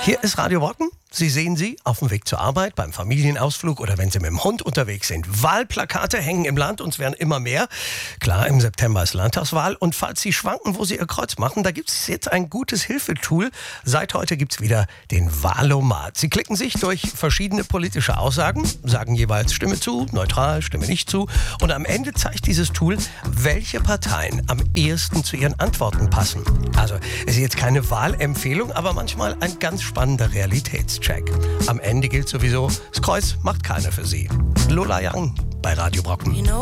Hier ist Radio Brocken. Sie sehen sie auf dem Weg zur Arbeit, beim Familienausflug oder wenn Sie mit dem Hund unterwegs sind. Wahlplakate hängen im Land und es werden immer mehr. Klar, im September ist Landtagswahl und falls Sie schwanken, wo Sie Ihr Kreuz machen, da gibt es jetzt ein gutes Hilfetool. Seit heute gibt es wieder den Wahlomat. Sie klicken sich durch verschiedene politische Aussagen, sagen jeweils Stimme zu, neutral, Stimme nicht zu und am Ende zeigt dieses Tool, welche Parteien am ehesten zu Ihren Antworten passen. Also, es ist jetzt keine Wahlempfehlung, aber manchmal ein ganz spannender Realitätscheck. Am Ende gilt sowieso, das Kreuz macht keiner für Sie. Lola Young bei Radio Brocken.